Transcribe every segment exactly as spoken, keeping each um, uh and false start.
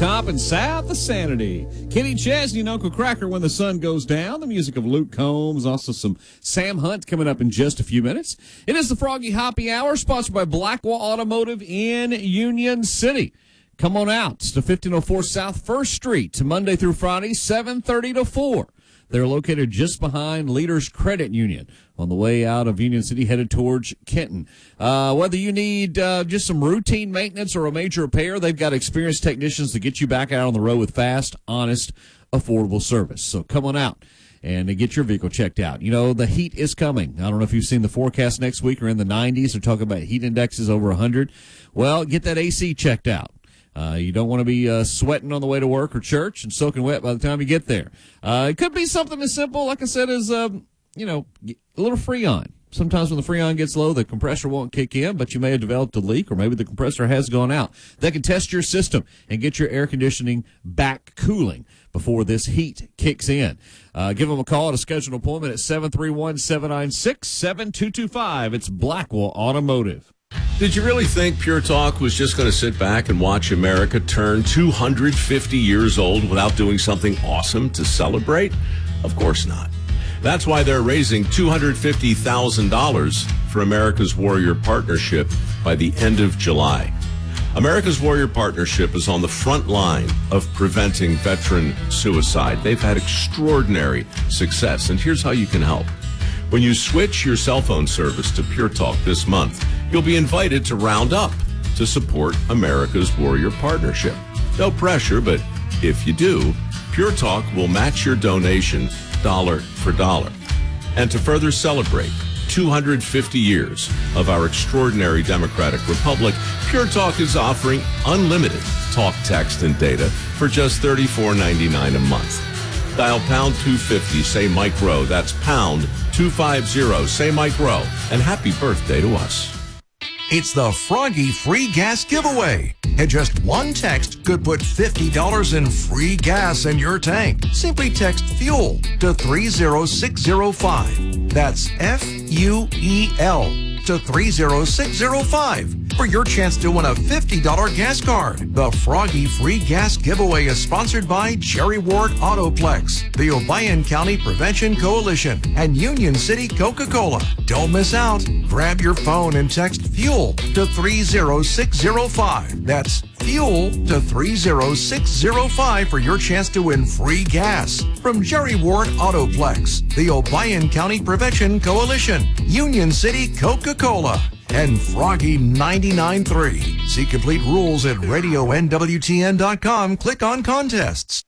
top and south of Sanity. Kenny Chesney and Uncle Cracker When the Sun Goes Down. The music of Luke Combs. Also some Sam Hunt coming up in just a few minutes. It is the Froggy Hoppy Hour, sponsored by Blackwell Automotive in Union City. Come on out to fifteen oh four South First Street, Monday through Friday, seven thirty to four. They're located just behind Leaders Credit Union on the way out of Union City headed towards Kenton. Uh, whether you need uh, just some routine maintenance or a major repair, they've got experienced technicians to get you back out on the road with fast, honest, affordable service. So come on out and get your vehicle checked out. You know, the heat is coming. I don't know if you've seen the forecast next week or in the nineties. They're talking about heat indexes over one hundred. Well, get that A C checked out. Uh, you don't want to be uh, sweating on the way to work or church and soaking wet by the time you get there. Uh, it could be something as simple, like I said, as, um, you know, a little Freon. Sometimes when the Freon gets low, the compressor won't kick in, but you may have developed a leak, or maybe the compressor has gone out. They can test your system and get your air conditioning back cooling before this heat kicks in. Uh, give them a call at a scheduled appointment at seven three one, seven nine six, seven two two five. It's Blackwell Automotive. Did you really think Pure Talk was just going to sit back and watch America turn two hundred fifty years old without doing something awesome to celebrate? Of course not. That's why they're raising two hundred fifty thousand dollars for America's Warrior Partnership by the end of July. America's Warrior Partnership is on the front line of preventing veteran suicide. They've had extraordinary success, and here's how you can help. When you switch your cell phone service to Pure Talk this month, you'll be invited to round up to support America's Warrior Partnership. No pressure, but if you do, Pure Talk will match your donation dollar for dollar. And to further celebrate two hundred fifty years of our extraordinary democratic republic, Pure Talk is offering unlimited talk, text, and data for just thirty-four ninety-nine a month. Dial pound two fifty, say Mike Rowe. That's pound two fifty, say Mike Rowe. And happy birthday to us. It's the Froggy Free Gas Giveaway. And just one text could put fifty dollars in free gas in your tank. Simply text FUEL to three zero six zero five. That's F U E L to three zero six zero five for your chance to win a fifty dollars gas card. The Froggy Free Gas Giveaway is sponsored by Jerry Ward Autoplex, the Obion County Prevention Coalition, and Union City Coca-Cola. Don't miss out. Grab your phone and text FUEL to three zero six zero five. That's FUEL to three zero six zero five for your chance to win free gas from Jerry Ward Autoplex, the Obion County Prevention Coalition, Union City Coca-Cola, and Froggy ninety-nine point three. See complete rules at radio N W T N dot com. Click on contests.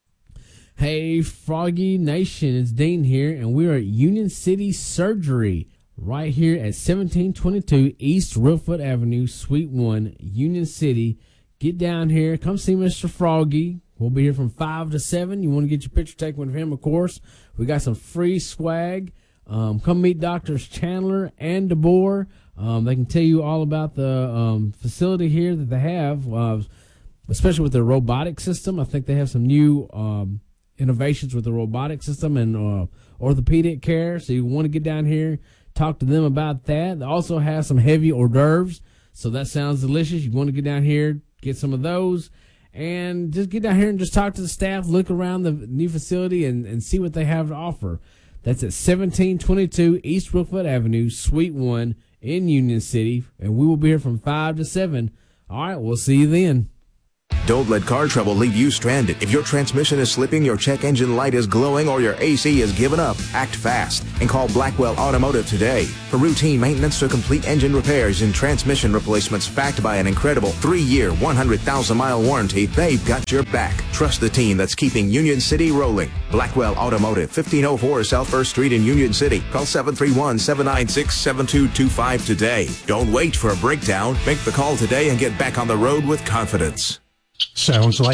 Hey, Froggy Nation, it's Dean here, and we are at Union City Surgery right here at seventeen twenty-two East Reelfoot Avenue, Suite one, Union City. Get down here. Come see Mister Froggy. We'll be here from five to seven. You want to get your picture taken with him, of course. We got some free swag. Um, come meet Doctors Chandler and DeBoer. Um, they can tell you all about the um, facility here that they have, uh, especially with their robotic system. I think they have some new um, innovations with the robotic system and uh, orthopedic care. So you want to get down here, talk to them about that. They also have some heavy hors d'oeuvres, so that sounds delicious. You want to get down here, get some of those, and just get down here and just talk to the staff, look around the new facility, and, and see what they have to offer. That's at seventeen twenty-two East Reelfoot Avenue, Suite one in Union City, and we will be here from five to seven. All right, we'll see you then. Don't let car trouble leave you stranded. If your transmission is slipping, your check engine light is glowing, or your A C is giving up, act fast and call Blackwell Automotive today. For routine maintenance to complete engine repairs and transmission replacements backed by an incredible three-year, one hundred thousand mile warranty, they've got your back. Trust the team that's keeping Union City rolling. Blackwell Automotive, fifteen oh four South First Street in Union City. Call seven three one, seven nine six, seven two two five today. Don't wait for a breakdown. Make the call today and get back on the road with confidence. Sounds like